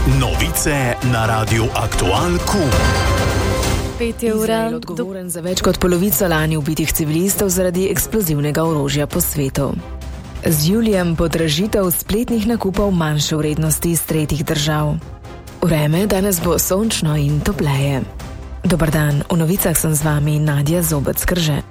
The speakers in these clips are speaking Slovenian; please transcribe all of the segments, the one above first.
Novice na Radiu Aktual Q. Izrael odgovoren za več kot polovico lani ubitih civilistov zaradi eksplozivnega orožja po svetu. Z julijem podražitev spletnih nakupov manjše vrednosti iz tretjih držav. Vreme danes bo sončno in topleje. Dobar dan, v novicah sem z vami Nadja Zobec-Krže.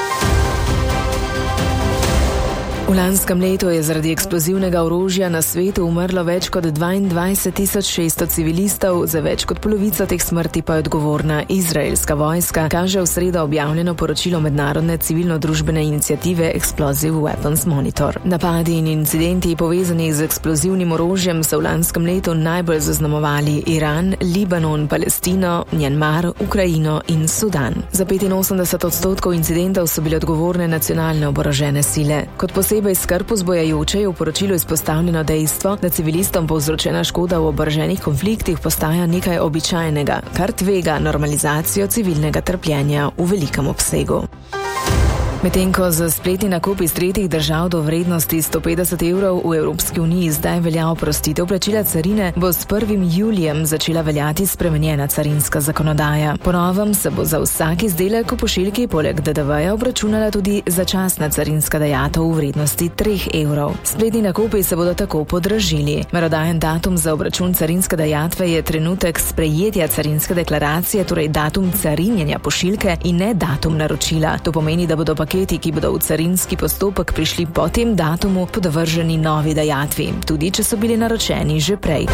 V lanskem letu je zaradi eksplozivnega orožja na svetu umrlo več kot 22.600 civilistov, za več kot polovico teh smrti pa je odgovorna izraelska vojska, kaže v sredo objavljeno poročilo mednarodne civilno-družbene iniciative Explosive Weapons Monitor. Napadi in incidenti povezani z eksplozivnim orožjem so v lanskem letu najbolj zaznamovali Iran, Libanon, Palestino, Mjanmar, Ukrajino in Sudan. Za 85% incidentov so bile odgovorne nacionalne oborožene sile. Kot posebej skrb vzbujajoče je v poročilu izpostavljeno dejstvo, da civilistom povzročena škoda v oboroženih konfliktih postaja nekaj običajnega, kar tvega normalizacijo civilnega trpljenja v velikem obsegu. Medtem ko za spletni nakup iz tretjih držav do vrednosti 150 evrov v Evropski uniji zdaj velja oprostitev plačila carine, bo s 1. julijem začela veljati spremenjena carinska zakonodaja. Po novem se bo za vsak izdelek v pošiljki poleg DDV-ja obračunala tudi začasna carinska dajatev v vrednosti 3 evrov. Spletni nakupi se bodo tako podražili. Merodajen datum za obračun carinske dajatve je trenutek sprejetja carinske deklaracije, torej datum carinjenja pošiljke in ne datum naročila. To pomeni, da bodo paketi, ki bodo v carinski postopek prišli po tem datumu, podvrženi novi dajatvi, tudi če so bili naročeni že prej.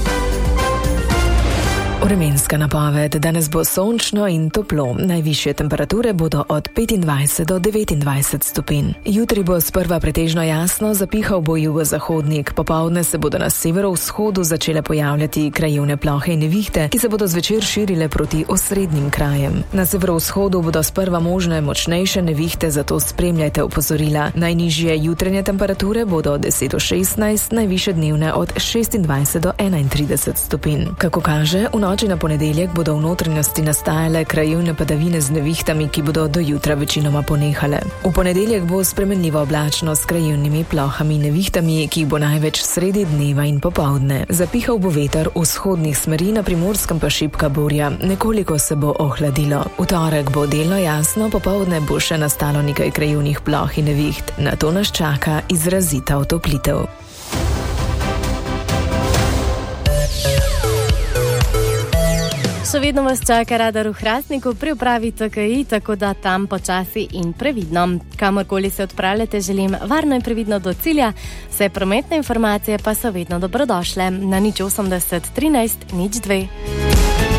Vremenska napoved. Danes bo sončno in toplo. Najvišje temperature bodo od 25 do 29 stopinj. Jutri bo sprva pretežno jasno, zapihal bo jugozahodnik. Popoldne se bodo na severovzhodu začele pojavljati krajevne plohe in nevihte, ki se bodo zvečer širile proti osrednjim krajem. Na severovzhodu bodo sprva možne močnejše nevihte, zato spremljajte opozorila. Najnižje jutranje temperature bodo od 10 do 16, najvišje dnevne od 26 do 31 stopinj. Kako kaže, v noči na ponedeljek bodo v notranjosti nastajale krajevne padavine z nevihtami, ki bodo do jutra večinoma ponehale. V ponedeljek bo spremenljiva oblačnost s krajevnimi plohami in nevihtami, ki jih bo največ sredi dneva in popoldne. Zapihal bo veter vzhodnih smeri, na Primorskem pa šibka burja. Nekoliko se bo ohladilo. V torek bo delno jasno, popoldne bo še nastalo nekaj krajevnih ploh in neviht. Nato nas čaka izrazita otoplitev. Še vedno vas čaka radar v Hrastniku pri upravi TKI, tako da tam počasi in previdno. Kamorkoli se odpravljate, želim varno in previdno do cilja. Vse prometne informacije pa so vedno dobrodošle na 080 13 02.